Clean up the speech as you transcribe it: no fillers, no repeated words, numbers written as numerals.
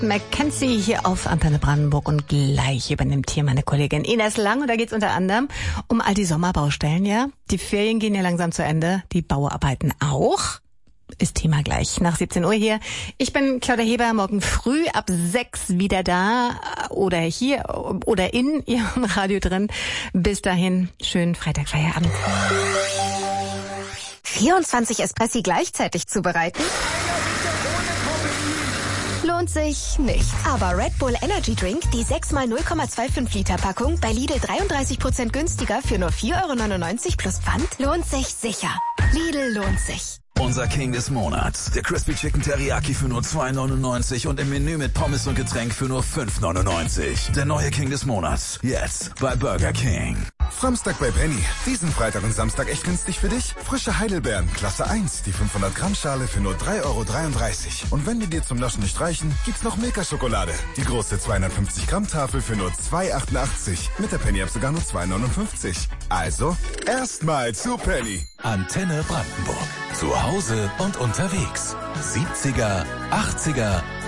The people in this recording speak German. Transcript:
Mackenzie hier auf Antenne Brandenburg und gleich übernimmt hier meine Kollegin Ines Lang und da geht's unter anderem um all die Sommerbaustellen, ja. Die Ferien gehen ja langsam zu Ende, die Bauarbeiten auch. Ist Thema gleich nach 17 Uhr hier. Ich bin Claudia Heber, morgen früh ab 6 wieder da oder hier oder in Ihrem Radio drin. Bis dahin, schönen Freitagfeierabend. 24 Espressi gleichzeitig zubereiten? Lohnt sich nicht. Aber Red Bull Energy Drink, die 6x 0,25 Liter Packung, bei Lidl 33% günstiger für nur 4,99 € plus Pfand, lohnt sich sicher. Lidl lohnt sich. Unser King des Monats. Der Crispy Chicken Teriyaki für nur 2,99 € und im Menü mit Pommes und Getränk für nur 5,99 €. Der neue King des Monats. Jetzt bei Burger King. Samstag bei Penny. Diesen Freitag und Samstag echt günstig für dich? Frische Heidelbeeren, Klasse 1, die 500 Gramm Schale für nur 3,33 €. Und wenn die dir zum Naschen nicht reichen, gibt's noch Milka-Schokolade. Die große 250 Gramm Tafel für nur 2,88 €. Mit der Penny-App sogar nur 2,59 €. Also, erstmal zu Penny. Antenne Brandenburg. Zu Hause und unterwegs. 70er, 80er,